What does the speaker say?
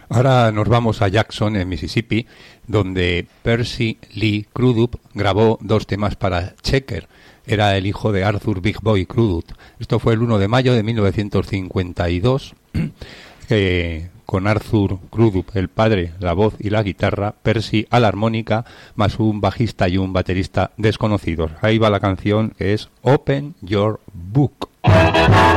Ahora nos vamos a Jackson, en Mississippi, donde Percy Lee Crudup grabó 2 temas para Checker. Era el hijo de Arthur Big Boy Crudup. Esto fue el 1 de mayo de 1952, con Arthur Crudup, el padre, la voz y la guitarra, Percy a la armónica, más un bajista y un baterista desconocidos. Ahí va la canción, que es Open Your Book.